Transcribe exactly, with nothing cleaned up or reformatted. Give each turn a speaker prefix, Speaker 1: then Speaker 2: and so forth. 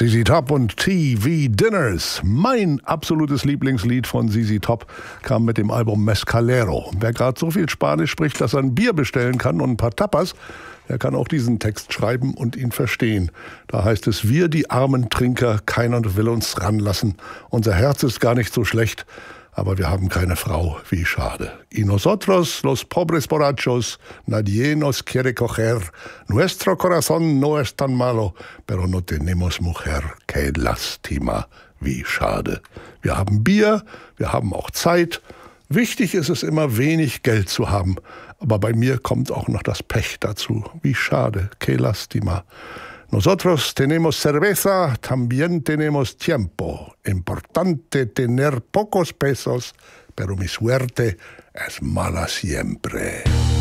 Speaker 1: Z Z Top und T V Dinners. Mein absolutes Lieblingslied von Z Z Top kam mit dem Album Mescalero. Wer gerade so viel Spanisch spricht, dass er ein Bier bestellen kann und ein paar Tapas, der kann auch diesen Text schreiben und ihn verstehen. Da heißt es: Wir, die armen Trinker, keiner will uns ranlassen. Unser Herz ist gar nicht so schlecht, aber wir haben keine Frau, wie schade. Y nosotros, los pobres borrachos, nadie nos quiere coger. Nuestro corazón no es tan malo, pero no tenemos mujer. Que lástima, wie schade. Wir haben Bier, wir haben auch Zeit. Wichtig ist es immer, wenig Geld zu haben. Aber bei mir kommt auch noch das Pech dazu. Wie schade, que lástima. Nosotros tenemos cerveza, también tenemos tiempo. Importante tener pocos pesos, pero mi suerte es mala siempre.